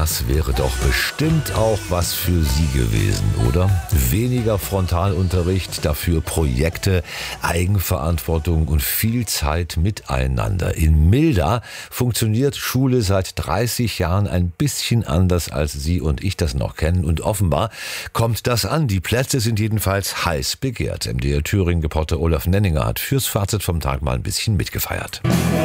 Das wäre doch bestimmt auch was für Sie gewesen, oder? Weniger Frontalunterricht, dafür Projekte, Eigenverantwortung und viel Zeit miteinander. In Milda funktioniert Schule seit 30 Jahren ein bisschen anders, als Sie und ich das noch kennen. Und offenbar kommt das an. Die Plätze sind jedenfalls heiß begehrt. MDR Thüringen-Reporter Olaf Nenninger hat fürs Fazit vom Tag mal ein bisschen mitgefeiert.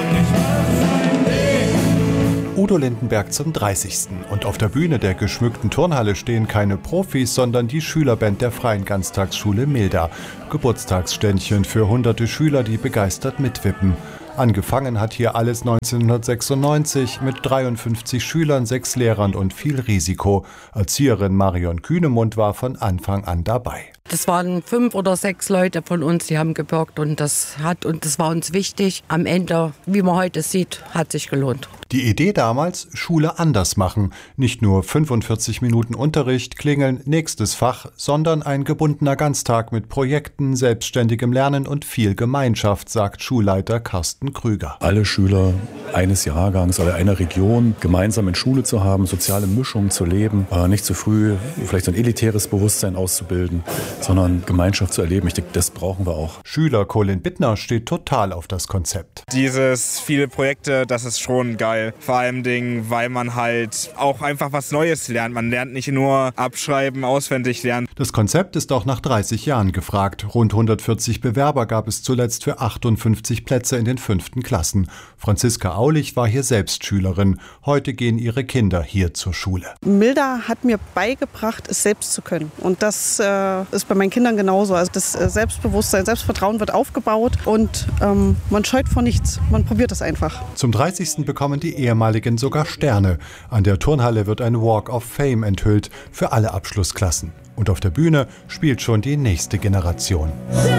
Udo Lindenberg zum 30. Und auf der Bühne der geschmückten Turnhalle stehen keine Profis, sondern die Schülerband der Freien Ganztagsschule Milda. Geburtstagsständchen für hunderte Schüler, die begeistert mitwippen. Angefangen hat hier alles 1996 mit 53 Schülern, 6 Lehrern und viel Risiko. Erzieherin Marion Kühnemund war von Anfang an dabei. Das waren 5 oder 6 Leute von uns, die haben gebürgt und das war uns wichtig. Am Ende, wie man heute sieht, hat sich gelohnt. Die Idee damals, Schule anders machen. Nicht nur 45 Minuten Unterricht, klingeln, nächstes Fach, sondern ein gebundener Ganztag mit Projekten, selbstständigem Lernen und viel Gemeinschaft, sagt Schulleiter Carsten Krüger. Alle Schüler eines Jahrgangs oder einer Region gemeinsam in Schule zu haben, soziale Mischung zu leben, nicht zu früh vielleicht so ein elitäres Bewusstsein auszubilden, sondern Gemeinschaft zu erleben. Ich denke, das brauchen wir auch. Schüler Colin Bittner steht total auf das Konzept. Dieses viele Projekte, das ist schon geil. Vor allem, weil man halt auch einfach was Neues lernt. Man lernt nicht nur abschreiben, auswendig lernen. Das Konzept ist auch nach 30 Jahren gefragt. Rund 140 Bewerber gab es zuletzt für 58 Plätze in den 5. Klassen. Franziska Aulich war hier selbst Schülerin. Heute gehen ihre Kinder hier zur Schule. Milda hat mir beigebracht, es selbst zu können. Und das ist bei meinen Kindern genauso. Also das Selbstbewusstsein, Selbstvertrauen wird aufgebaut und man scheut vor nichts. Man probiert es einfach. Zum 30. bekommen die ehemaligen sogar Sterne. An der Turnhalle wird ein Walk of Fame enthüllt für alle Abschlussklassen. Und auf der Bühne spielt schon die nächste Generation.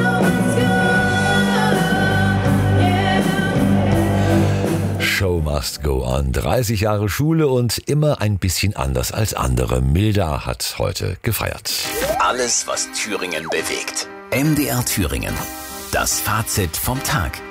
Show must go on. 30 Jahre Schule und immer ein bisschen anders als andere. Milda hat heute gefeiert. Alles, was Thüringen bewegt. MDR Thüringen. Das Fazit vom Tag.